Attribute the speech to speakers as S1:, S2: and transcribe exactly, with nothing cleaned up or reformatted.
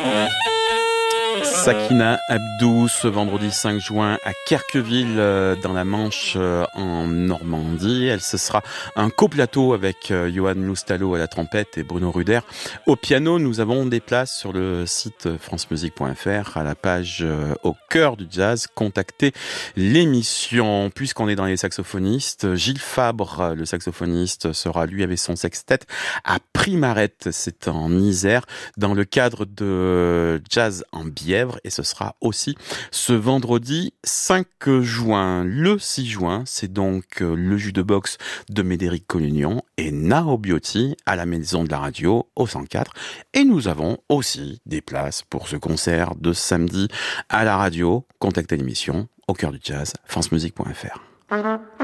S1: Sakina Abdou, ce vendredi cinq juin à Querqueville, dans la Manche, en Normandie. Elle, ce sera un coplateau avec Johan Loustalot à la trompette et Bruno Ruder au piano. Nous avons des places sur le site francemusique point f r à la page Au cœur du jazz. Contactez l'émission. Puisqu'on est dans les saxophonistes, Gilles Fabre, le saxophoniste, sera lui avec son sextet à Primarette, c'est en Isère, dans le cadre de Jazz en Bièvre. Et ce sera aussi ce vendredi cinq juin. Le six juin, c'est donc le jus de boxe de Médéric Collignon et Nao Biotti à la Maison de la Radio au cent quatre. Et nous avons aussi des places pour ce concert de samedi à la radio. Contactez l'émission Au cœur du jazz, francemusique point f r.